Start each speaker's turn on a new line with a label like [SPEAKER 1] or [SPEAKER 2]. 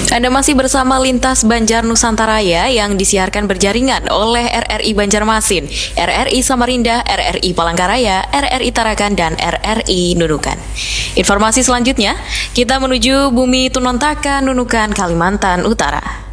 [SPEAKER 1] Anda masih bersama Lintas Banjar Nusantaraya yang disiarkan berjaringan oleh RRI Banjarmasin, RRI Samarinda, RRI Palangkaraya, RRI Tarakan, dan RRI Nunukan. Informasi selanjutnya, kita menuju Bumi Tunontaka, Nunukan, Kalimantan Utara.